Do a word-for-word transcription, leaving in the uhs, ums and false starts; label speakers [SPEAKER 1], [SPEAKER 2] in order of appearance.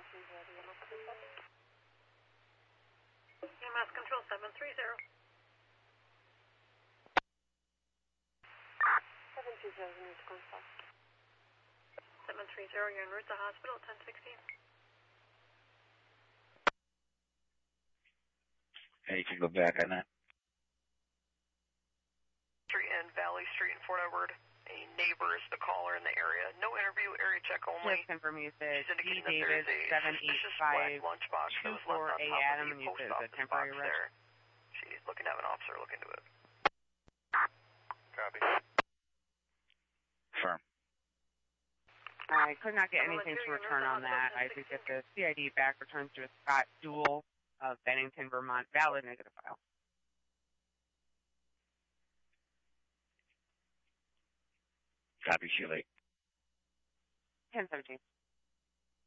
[SPEAKER 1] E M S Control seven three zero.
[SPEAKER 2] seven two zero, news contact.
[SPEAKER 1] seven three zero, you're en route to hospital at ten sixteen.
[SPEAKER 3] Hey, you can go back on that.
[SPEAKER 4] Street and Valley Street in Fort Edward. A neighbor is the caller in the area. No interview, area check only.
[SPEAKER 5] Just confirm usage.
[SPEAKER 4] She's indicating
[SPEAKER 5] D.
[SPEAKER 4] that
[SPEAKER 5] David
[SPEAKER 4] there's a
[SPEAKER 5] seven eight
[SPEAKER 4] suspicious
[SPEAKER 5] five
[SPEAKER 4] black lunchbox that was
[SPEAKER 5] two four
[SPEAKER 4] left on
[SPEAKER 5] A
[SPEAKER 4] top
[SPEAKER 5] Adam
[SPEAKER 4] of
[SPEAKER 5] and
[SPEAKER 4] the
[SPEAKER 5] use
[SPEAKER 4] post
[SPEAKER 5] it as a
[SPEAKER 4] office
[SPEAKER 5] temporary
[SPEAKER 4] box
[SPEAKER 5] arrest.
[SPEAKER 4] there. She's looking to have an officer look into it. Copy.
[SPEAKER 3] Firm.
[SPEAKER 5] I could not get anything to return on that. I did get the C I D back returned to a Scott Duel of Bennington, Vermont. Valid negative file.
[SPEAKER 3] Copy, Sheila.
[SPEAKER 5] ten seventeen.